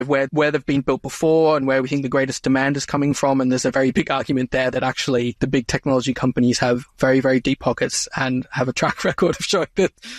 where they've been built before and where we think the greatest demand is coming from. And there's a very big argument there that actually the big technology companies have very, very deep pockets and have a track record of showing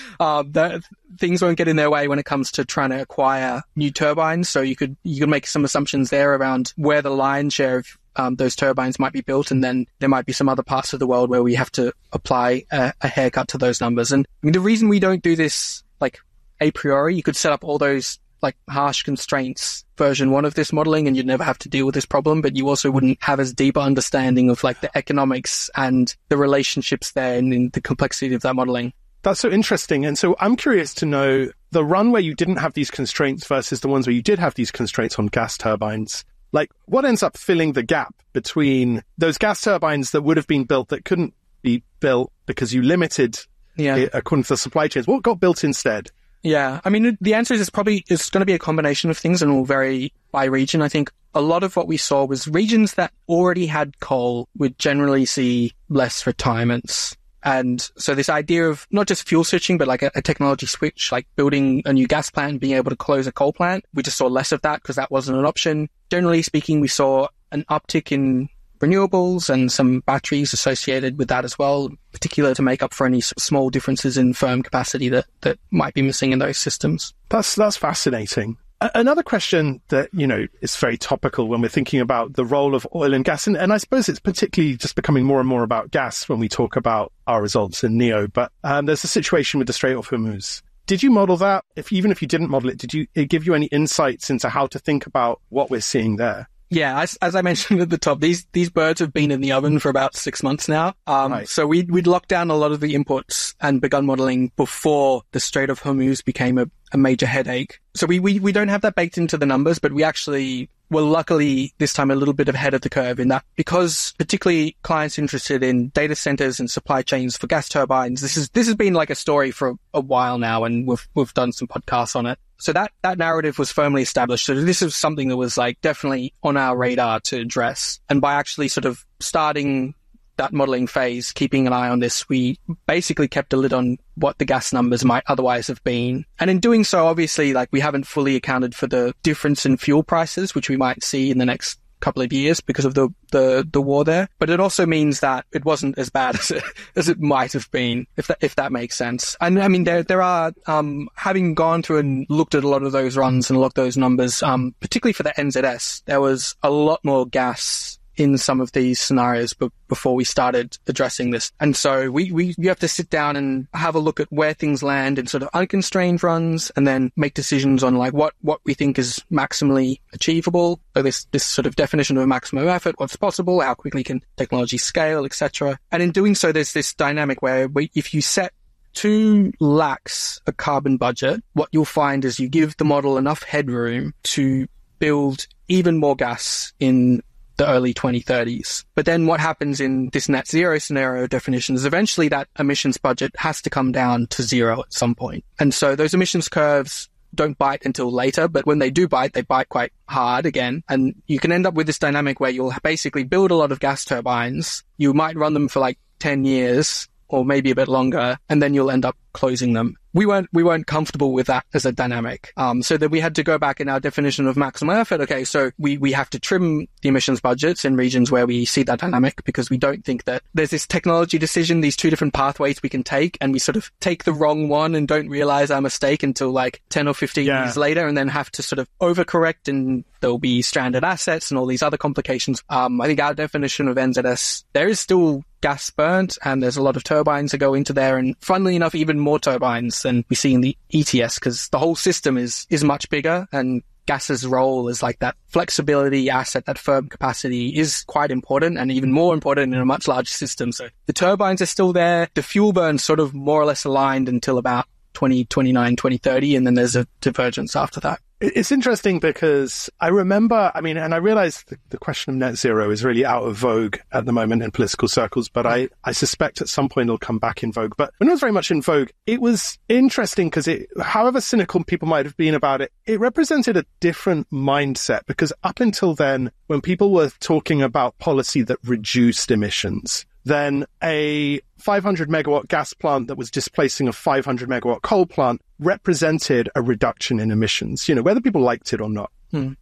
that things won't get in their way when it comes to trying to acquire new turbines. So you could make some assumptions there around where the lion's share of those turbines might be built, and then there might be some other parts of the world where we have to apply a haircut to those numbers. And I mean, the reason we don't do this like a priori, you could set up all those like harsh constraints version 1 of this modeling and you'd never have to deal with this problem, but you also wouldn't have as deep understanding of like the economics and the relationships there and in the complexity of that modeling. That's so interesting. And so I'm curious to know the run where you didn't have these constraints versus the ones where you did have these constraints on gas turbines. Like, what ends up filling the gap between those gas turbines that would have been built that couldn't be built because you limited it according to the supply chains? What got built instead? Yeah, I mean, the answer is it's going to be a combination of things and will vary by region. I think a lot of what we saw was regions that already had coal would generally see less retirements. And so this idea of not just fuel switching, but like a technology switch, like building a new gas plant and being able to close a coal plant, we just saw less of that because that wasn't an option. Generally speaking, we saw an uptick in renewables and some batteries associated with that as well, particularly to make up for any small differences in firm capacity that might be missing in those systems. That's fascinating. Another question that, is very topical when we're thinking about the role of oil and gas, and I suppose it's particularly just becoming more and more about gas when we talk about our results in NEO, but there's a situation with the Strait of Hormuz. Did you model that? Even if you didn't model it, did it give you any insights into how to think about what we're seeing there? Yeah, as I mentioned at the top, these birds have been in the oven for about 6 months now. Right. So we'd locked down a lot of the inputs and begun modeling before the Strait of Hormuz became a major headache. So we don't have that baked into the numbers, but we actually were luckily this time a little bit ahead of the curve in that, because particularly clients interested in data centers and supply chains for gas turbines. This has been like a story for a while now, and we've done some podcasts on it. So that narrative was firmly established. So this is something that was like definitely on our radar to address. And by actually sort of starting that modeling phase, keeping an eye on this, we basically kept a lid on what the gas numbers might otherwise have been. And in doing so, obviously, like we haven't fully accounted for the difference in fuel prices, which we might see in the next couple of years because of the war there. But it also means that it wasn't as bad as it might have been, if that makes sense. And I mean, there are, having gone through and looked at a lot of those runs and looked those numbers, particularly for the NZS, there was a lot more gas in some of these scenarios before we started addressing this. And so we have to sit down and have a look at where things land in sort of unconstrained runs and then make decisions on like what we think is maximally achievable. So this sort of definition of maximum effort, what's possible, how quickly can technology scale, etc. And in doing so, there's this dynamic where if you set too lax a carbon budget, what you'll find is you give the model enough headroom to build even more gas in the early 2030s. But then what happens in this net zero scenario definition is eventually that emissions budget has to come down to zero at some point. And so those emissions curves don't bite until later, but when they do bite, they bite quite hard again. And you can end up with this dynamic where you'll basically build a lot of gas turbines. You might run them for like 10 years or maybe a bit longer, and then you'll end up closing them. We weren't comfortable with that as a dynamic. So that we had to go back in our definition of maximum effort. Okay, so we have to trim the emissions budgets in regions where we see that dynamic, because we don't think that there's this technology decision, these two different pathways we can take, and we sort of take the wrong one and don't realize our mistake until like 10 or 15 years later, and then have to sort of overcorrect, and there'll be stranded assets and all these other complications. I think our definition of NZS, there is still gas burnt, and there's a lot of turbines that go into there, and funnily enough, even more turbines than we see in the ETS, because the whole system is much bigger, and gas's role as like that flexibility asset, that firm capacity, is quite important, and even more important in a much larger system. So the turbines are still there. The fuel burn's sort of more or less aligned until about 2029, 2030, and then there's a divergence after that. It's interesting because I remember, and I realize the question of net zero is really out of vogue at the moment in political circles, but I suspect at some point it'll come back in vogue. But when it was very much in vogue, it was interesting because however cynical people might have been about it, it represented a different mindset, because up until then, when people were talking about policy that reduced emissions, then a 500 megawatt gas plant that was displacing a 500 megawatt coal plant represented a reduction in emissions, whether people liked it or not.